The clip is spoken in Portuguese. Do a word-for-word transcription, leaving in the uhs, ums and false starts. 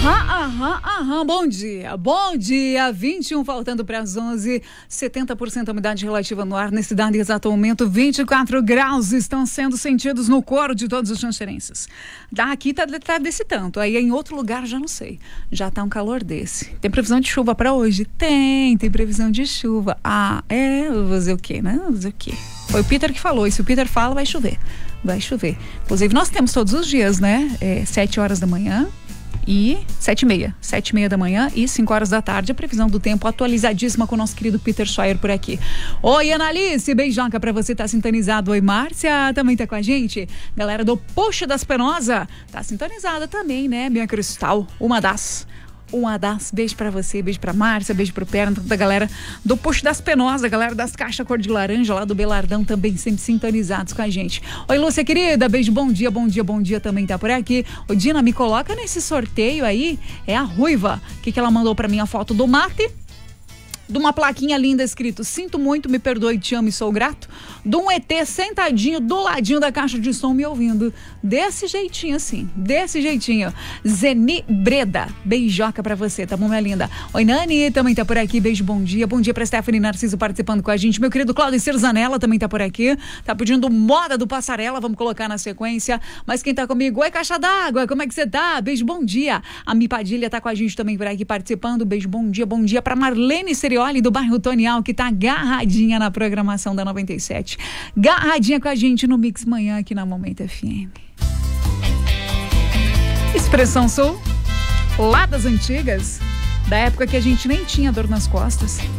Aham, aham, aham, bom dia, bom dia, vinte e um faltando para as onze, setenta por cento a umidade relativa no ar, nesse dado exato momento, vinte e quatro graus estão sendo sentidos no coro de todos os xanxerenses. Daqui tá, tá desse tanto, aí em outro lugar já não sei, já tá um calor desse. Tem previsão de chuva para hoje? Tem, tem previsão de chuva. Ah, é, vou fazer o quê, né? Vou fazer o quê? Foi o Peter que falou, e se o Peter fala, vai chover, vai chover. Inclusive nós temos todos os dias, né, é, sete horas da manhã, e sete e meia, sete e meia da manhã e cinco horas da tarde, a previsão do tempo atualizadíssima com o nosso querido Peter Scheuer por aqui. Oi, Analice, beijoca pra você, tá sintonizado. Oi, Márcia, também tá com a gente. Galera do Poxa das Penosa, tá sintonizada também, né, minha Cristal, uma das... Uma das, beijo pra você, beijo pra Márcia, beijo pro Perna, toda a galera do Posto das Penosas, a galera das caixas cor de laranja lá do Belardão também sempre sintonizados com a gente. Oi, Lúcia querida, beijo, bom dia, bom dia, bom dia também tá por aqui. O Dina, me coloca nesse sorteio aí, é a Ruiva, que que ela mandou pra mim? A foto do mate, de uma plaquinha linda escrito: sinto muito, me perdoe, te amo e sou grato. De um E T sentadinho do ladinho da caixa de som me ouvindo. Desse jeitinho assim, desse jeitinho. Zeni Breda, beijoca pra você, tá bom, minha linda? Oi, Nani, também tá por aqui, beijo, bom dia. Bom dia pra Stephanie Narciso participando com a gente. Meu querido Cláudio Cerzanella também tá por aqui. Tá pedindo moda do Passarela, vamos colocar na sequência. Mas quem tá comigo? Oi, caixa d'água, como é que você tá? Beijo, bom dia. A Mi Padilha tá com a gente também por aqui participando. Beijo, bom dia, bom dia pra Marlene Serioli do bairro Tonial, que tá agarradinha na programação da noventa e sete. Garradinha com a gente no Mix Manhã aqui na Momento F M. Expressão Sul, lá das antigas, da época que a gente nem tinha dor nas costas.